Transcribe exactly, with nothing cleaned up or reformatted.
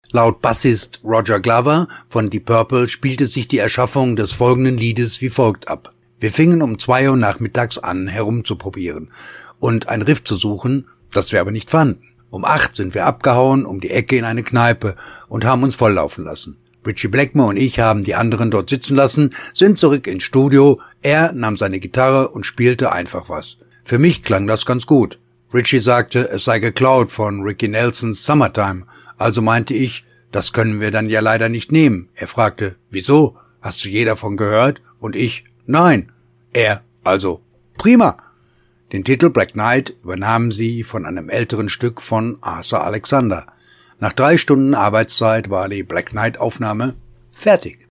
Laut Bassist Roger Glover von Deep Purple spielte sich die Erschaffung des folgenden Liedes wie folgt ab. Wir fingen um zwei Uhr nachmittags an, herumzuprobieren und ein Riff zu suchen, das wir aber nicht fanden. Um acht sind wir abgehauen, um die Ecke in eine Kneipe und haben uns volllaufen lassen. Ritchie Blackmore und ich haben die anderen dort sitzen lassen, sind zurück ins Studio, er nahm seine Gitarre und spielte einfach was. Für mich klang das ganz gut. Ritchie sagte, es sei geklaut von Ricky Nelsons Summertime, also meinte ich, das können wir dann ja leider nicht nehmen. Er fragte, wieso? Hast du je davon gehört? Und ich, nein. Er, also, prima. Den Titel Black Knight übernahmen sie von einem älteren Stück von Arthur Alexander. Nach drei Stunden Arbeitszeit war die Black Knight Aufnahme fertig.